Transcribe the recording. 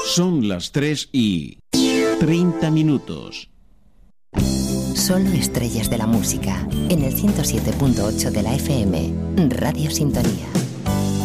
Son las 3:30. Solo estrellas de la música, en el 107.8 de la FM, Radio Sintonía.